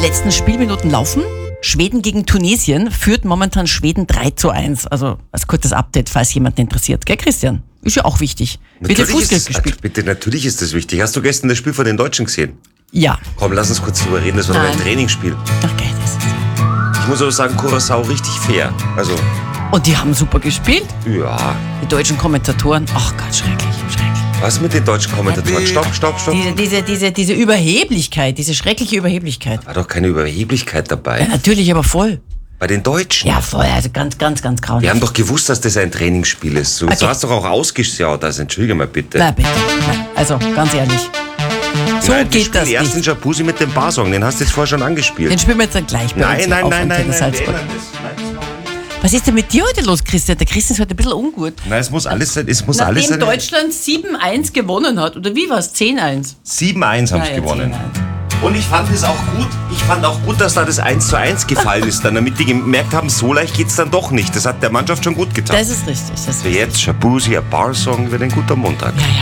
letzten Spielminuten laufen. Schweden gegen Tunesien führt momentan Schweden 3:1. Also als kurzes Update, falls jemanden interessiert. Gell, Christian? Ist ja auch wichtig. Wird ja Fußball gespielt. Bitte, natürlich ist das wichtig. Hast du gestern das Spiel von den Deutschen gesehen? Ja. Komm, lass uns kurz drüber reden. Das war doch ein Trainingsspiel. Ach geil, das ist. Ich muss aber sagen, Curaçao richtig fair. Also, Und die haben super gespielt. ja. Die deutschen Kommentatoren. Ach Gott, schrecklich. Was mit den deutschen Kommentatoren? Stopp. Diese Überheblichkeit, diese schreckliche Überheblichkeit. War doch keine Überheblichkeit Ja, dabei. natürlich, aber voll. Bei den Deutschen. Ja, voll. Also ganz grauenhaft. Wir haben doch gewusst, dass das ein Trainingsspiel ist. Du Okay. hast doch auch ausgeschaut. Also, entschuldige mal bitte. Na bitte. Nein. Also, ganz ehrlich. So Nein, wir geht das spielen erst den nicht. Jacuzzi mit dem Barsong. Den hast du jetzt vorher schon angespielt. Den spielen wir jetzt dann gleich bei uns Nein, auf wir Antenne Salzburg. ändern das. Nein, das machen wir nicht. Was ist denn mit dir heute los, Christian? Der Christian ist heute ein bisschen ungut. Nein, es muss alles sein. Es muss Nachdem alles sein. Deutschland 7:1 gewonnen hat. Oder wie war es? 10:1? 7:1 haben sie Ja, gewonnen. 10:1. Und ich fand es auch gut. Ich fand auch gut, dass da das 1:1 gefallen ist, dann, damit die gemerkt haben, so leicht geht's dann doch nicht. Das hat der Mannschaft schon gut getan. Das ist richtig. Jetzt Shabuzi, ein Barsong wird ein guter Montag. Ja,